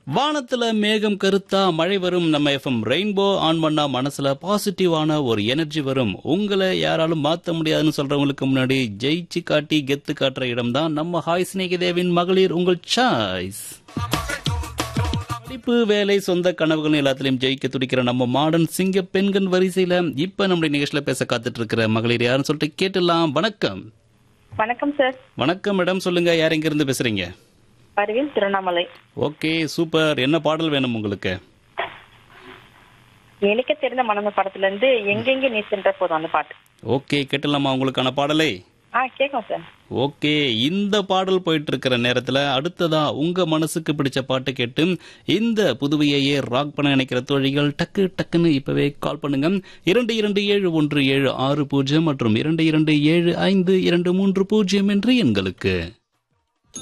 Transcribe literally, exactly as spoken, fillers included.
வானத்துல மேகம் கருத்தா மழை வரும். நம்ம எஃப்எம் ரெயின்போ ஆன் பண்ணா மனசுல பாசிட்டிவான ஒரு எனர்ஜி வரும். உங்களை யாராலும் மாத்த முடியாதுன்னு சொல்றவங்களுக்கு முன்னாடி ஜெயிச்சு காட்டி கெத்து காட்டுற இடம் தான் நம்ம ஹாய் சிநேகிதேவின் மகளிர் உங்கள் சாய்ஸ். படிப்பு, வேலை, சொந்த கனவுகள் எல்லாத்திலையும் ஜெயிக்க துடிக்கிற நம்ம மாடர்ன் சிங்க பெண்கள் வரிசையில இப்ப நம்முடைய நிகழ்ச்சியில பேச காத்துட்டு இருக்கிற மகளிர் யாருன்னு சொல்லிட்டு கேட்டுலாம். வணக்கம். வணக்கம் சார். வணக்கம் மேடம், சொல்லுங்க, யார் எங்க இருந்து பேசுறீங்க? அறிவில் திருவண்ணாமலை. Okay, super. என்ன பாடல் வேணும் உங்களுக்கு? எனக்கு தெரிந்த மனந்த படத்துல இருந்து எங்கெங்க நீ சென்ற போதும் அந்த பாட்டு. ஓகே, கேட்டலாமா உங்களுக்கான பாடலை? ஆ கேட்கும் சார். ஓகே, இந்த பாடல் போயிட்டு இருக்கிற நேரத்துல அடுத்ததா உங்க மனசுக்கு பிடிச்ச பாட்டு கேட்டு இந்த புதுவையே ராக் பண்ண நினைக்கிற தோழிகள் டக்கு டக்குன்னு இப்பவே கால் பண்ணுங்க. இரண்டு இரண்டு ஏழு ஒன்று ஏழு ஆறு பூஜ்ஜியம் மற்றும் இரண்டு இரண்டு ஏழு ஐந்து இரண்டு மூன்று பூஜ்ஜியம் என்று எண்களுக்கு.